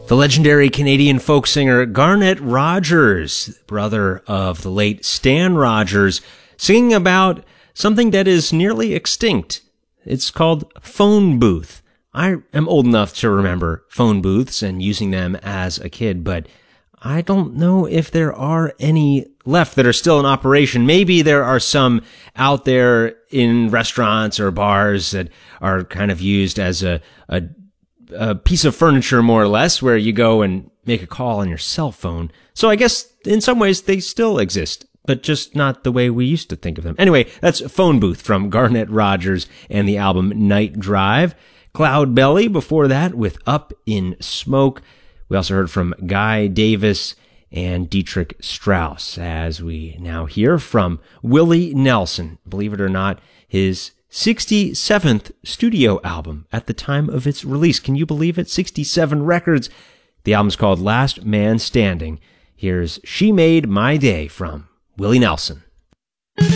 The legendary Canadian folk singer Garnet Rogers, brother of the late Stan Rogers, singing about something that is nearly extinct. It's called phone booth. I am old enough to remember phone booths and using them as a kid, but I don't know if there are any left that are still in operation. Maybe there are some out there in restaurants or bars that are kind of used as a piece of furniture, more or less, where you go and make a call on your cell phone. So I guess in some ways they still exist, but just not the way we used to think of them. Anyway, that's Phone Booth from Garnet Rogers and the album Night Drive. Cloud Belly before that with Up in Smoke. We also heard from Guy Davis and Dietrich Strauss, as we now hear from Willie Nelson. Believe it or not, his 67th studio album at the time of its release. Can you believe it? 67 records. The album's called Last Man Standing. Here's She Made My Day from Willie Nelson.